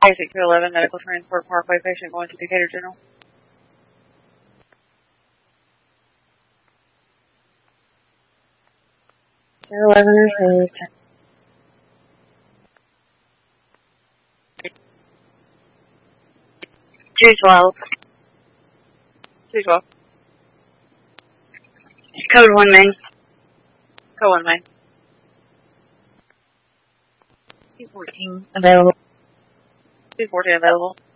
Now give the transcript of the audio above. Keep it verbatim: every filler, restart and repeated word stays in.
Basic two eleven, Medical Transport Parkway, patient going to Decatur General. two eleven is two twelve. two twelve. Code one main. Code one main. two fourteen available. two fourteen available.